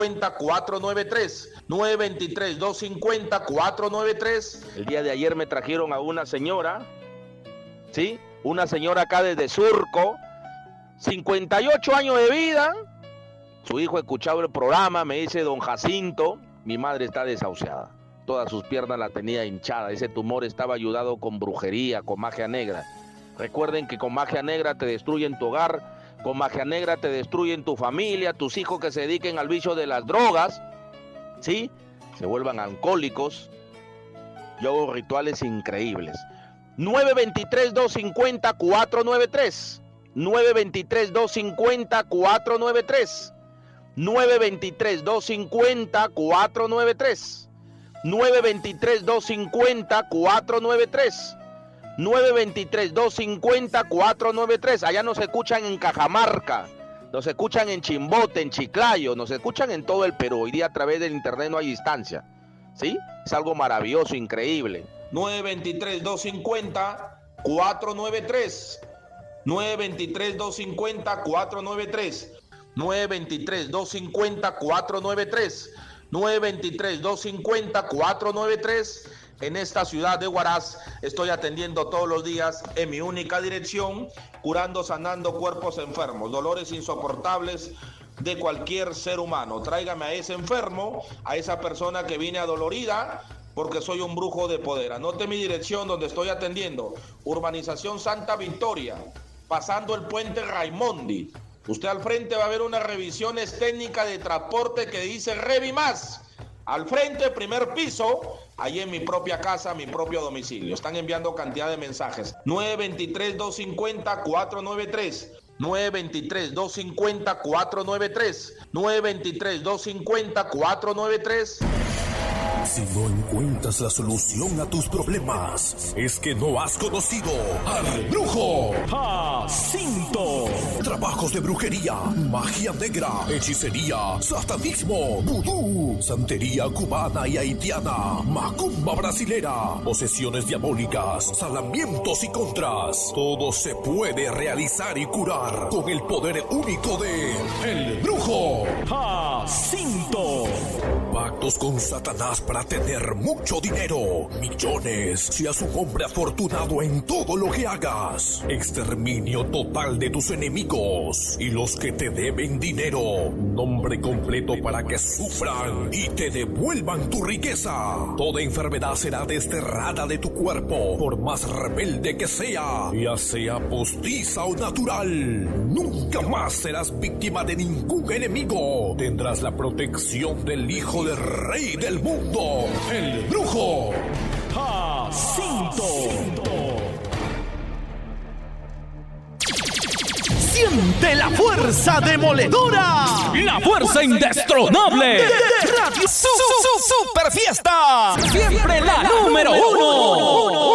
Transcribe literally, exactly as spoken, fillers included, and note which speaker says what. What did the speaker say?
Speaker 1: cuatro nueve tres, nueve dos tres, dos cinco cero, cuatro nueve tres. El día de ayer me trajeron a una señora, ¿sí? Una señora acá desde Surco, cincuenta y ocho años de vida. Su hijo escuchaba el programa, me dice: don Jacinto, mi madre está desahuciada. Todas sus piernas la tenía hinchada. Ese tumor estaba ayudado con brujería, con magia negra. Recuerden que con magia negra te destruyen tu hogar, con magia negra te destruyen tu familia, tus hijos que se dediquen al vicio de las drogas, ¿sí? Se vuelvan alcohólicos. Yo hago rituales increíbles. nueve dos tres, dos cinco cero, cuatro nueve tres. nueve dos tres, dos cinco cero, cuatro nueve tres. nueve dos tres, dos cinco cero, cuatro nueve tres. nueve dos tres, dos cinco cero, cuatro nueve tres. nueve dos tres, dos cinco cero, cuatro nueve tres. Allá nos escuchan en Cajamarca, nos escuchan en Chimbote, en Chiclayo, nos escuchan en todo el Perú. Hoy día a través del internet no hay distancia, ¿sí? Es algo maravilloso, increíble. nueve dos tres, dos cinco cero, cuatro nueve tres. nueve dos tres, dos cinco cero, cuatro nueve tres. nueve dos tres, dos cinco cero, cuatro nueve tres. nueve dos tres, dos cinco cero, cuatro nueve tres. En esta ciudad de Huaraz estoy atendiendo todos los días en mi única dirección, curando, sanando cuerpos enfermos, dolores insoportables de cualquier ser humano. Tráigame a ese enfermo, a esa persona que viene adolorida, porque soy un brujo de poder. Anote mi dirección donde estoy atendiendo: Urbanización Santa Victoria, pasando el puente Raimondi. Usted al frente va a ver unas revisiones técnicas de transporte que dice Revi Más. Al frente, primer piso, allí en mi propia casa, mi propio domicilio. Están enviando cantidad de mensajes. nueve dos tres, dos cinco cero, cuatro nueve tres. nueve dos tres, dos cinco cero, cuatro nueve tres. nueve dos tres, dos cinco cero, cuatro nueve tres.
Speaker 2: Si no encuentras la solución a tus problemas, es que no has conocido al Brujo Jacinto. Trabajos de brujería, magia negra, hechicería, satanismo, vudú, santería cubana y haitiana, macumba brasilera, posesiones diabólicas, salamientos y contras. Todo se puede realizar y curar con el poder único de el Brujo Jacinto. Pactos con Satanás para tener mucho dinero, millones, seas un hombre afortunado en todo lo que hagas. Exterminio total de tus enemigos y los que te deben dinero. Nombre completo para que sufran y te devuelvan tu riqueza. Toda enfermedad será desterrada de tu cuerpo, por más rebelde que sea, ya sea postiza o natural. Nunca más serás víctima de ningún enemigo. Tendrás la protección del Hijo del Rey del mundo, el Brujo Jacinto.
Speaker 3: Siente la fuerza demoledora, la fuerza indestronable de, de, de Radio Su, Su, Su, Super Fiesta. Siempre la número uno.